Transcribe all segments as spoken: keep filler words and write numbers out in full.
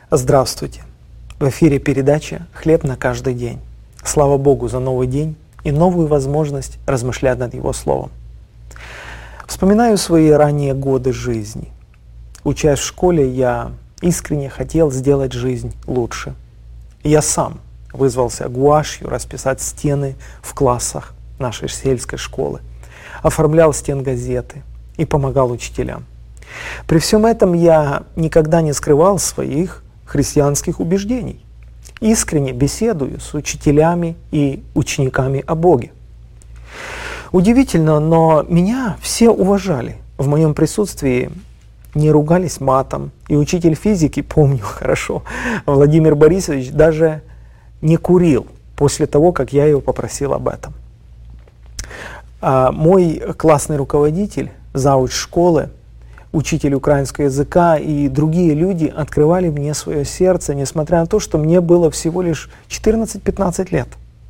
Здравствуйте! В эфире передача «Хлеб на каждый день». Слава Богу за новый день и новую возможность размышлять над Его Словом. Вспоминаю свои ранние годы жизни. Учась в школе, я искренне хотел сделать жизнь лучше. Я сам вызвался гуашью расписать стены в классах нашей сельской школы, оформлял стенгазеты и помогал учителям. При всем этом я никогда не скрывал своих христианских убеждений. Искренне беседую с учителями и учениками о Боге. Удивительно, но меня все уважали. В моем присутствии не ругались матом. И учитель физики, помню хорошо, Владимир Борисович даже не курил после того, как я его попросил об этом. А мой классный руководитель, зауч школы, учитель украинского языка и другие люди открывали мне свое сердце, несмотря на то, что мне было всего лишь четырнадцать-пятнадцать лет.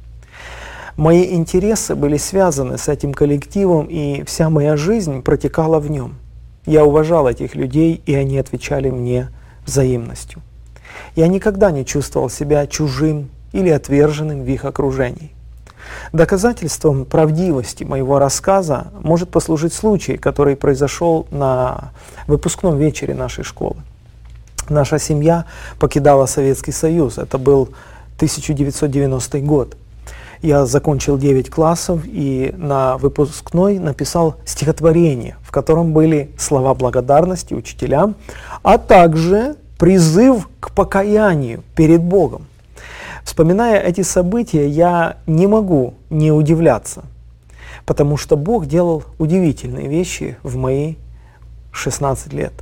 Мои интересы были связаны с этим коллективом, и вся моя жизнь протекала в нем. Я уважал этих людей, и они отвечали мне взаимностью. Я никогда не чувствовал себя чужим или отверженным в их окружении. Доказательством правдивости моего рассказа может послужить случай, который произошел на выпускном вечере нашей школы. Наша семья покидала Советский Союз. Это был тысяча девятьсот девяностый год. Я закончил девять классов и на выпускной написал стихотворение, в котором были слова благодарности учителям, а также призыв к покаянию перед Богом. Вспоминая эти события, я не могу не удивляться, потому что Бог делал удивительные вещи в мои шестнадцать лет.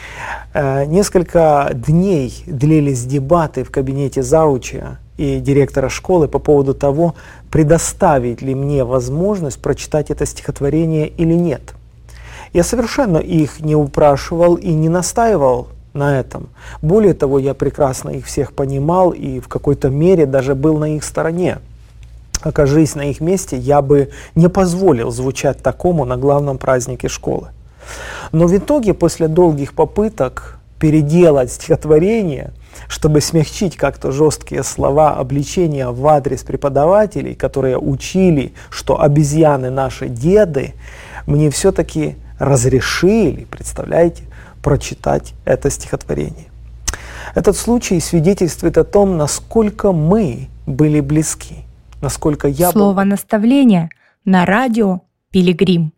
Несколько дней длились дебаты в кабинете зауча и директора школы по поводу того, предоставить ли мне возможность прочитать это стихотворение или нет. Я совершенно их не упрашивал и не настаивал на этом. Более того, я прекрасно их всех понимал и в какой-то мере даже был на их стороне. Окажись на их месте, я бы не позволил звучать такому на главном празднике школы. Но в итоге, после долгих попыток переделать стихотворение, чтобы смягчить как-то жесткие слова обличения в адрес преподавателей, которые учили, что обезьяны наши деды, мне все-таки разрешили, представляете, прочитать это стихотворение. Этот случай свидетельствует о том, насколько мы были близки, насколько я был... Слово наставления на радио Пилигрим.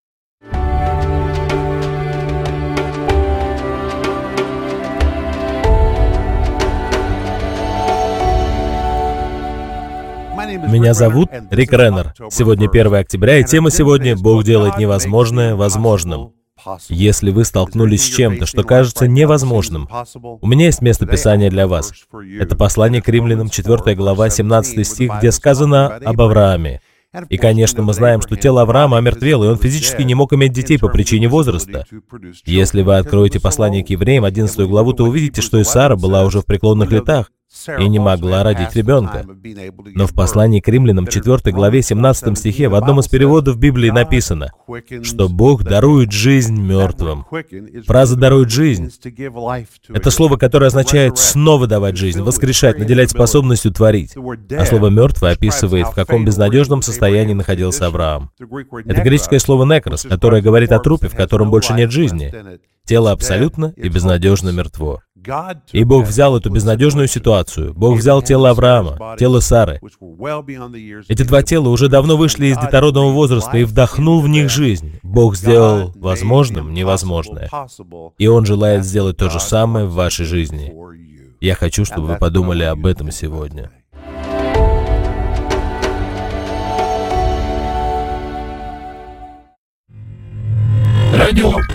Меня зовут Рик Реннер. Сегодня первое октября, и тема сегодня «Бог делает невозможное возможным». Если вы столкнулись с чем-то, что кажется невозможным, у меня есть место Писания для вас. Это послание к Римлянам, четвёртая глава, семнадцатый стих, где сказано об Аврааме. И, конечно, мы знаем, что тело Авраама омертвело, и он физически не мог иметь детей по причине возраста. Если вы откроете послание к Евреям, одиннадцатую главу, то увидите, что и Сара была уже в преклонных летах и не могла родить ребенка. Но в послании к Римлянам, четвёртой главе, семнадцатом стихе, в одном из переводов Библии написано, что Бог дарует жизнь мертвым. Фраза «дарует жизнь» — это слово, которое означает снова давать жизнь, воскрешать, наделять способностью творить. А слово «мертвый» описывает, в каком безнадежном состоянии находился Авраам. Это греческое слово «некрос», которое говорит о трупе, в котором больше нет жизни. Тело абсолютно и безнадежно мертво. И Бог взял эту безнадежную ситуацию. Бог взял тело Авраама, тело Сары. Эти два тела уже давно вышли из детородного возраста и вдохнул в них жизнь. Бог сделал возможным невозможное. И Он желает сделать то же самое в вашей жизни. Я хочу, чтобы вы подумали об этом сегодня. Радио